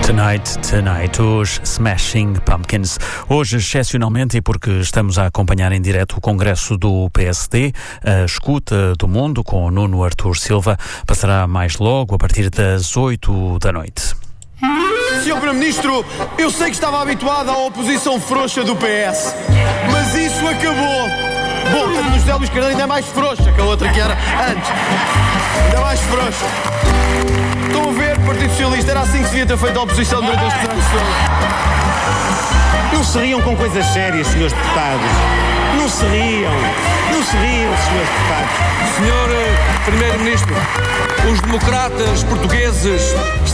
Tonight, os Smashing Pumpkins. Hoje, excepcionalmente, e porque estamos a acompanhar em direto o Congresso do PSD, a Escuta do Mundo, com o Nuno Artur Silva, passará mais logo, a partir das 8 da noite. Senhor Primeiro-Ministro, eu sei que estava habituado à oposição frouxa do PS, mas isso acabou. Bom, a do José Luís Carneiro ainda é mais frouxa que a outra que era antes. Ainda mais frouxa. Estão a ver, Partido Socialista, era assim que se devia ter feito a oposição durante estes anos todos. Não se riam com coisas sérias, senhores deputados. Não se riam, senhores deputados. Senhor Primeiro-Ministro, os democratas portugueses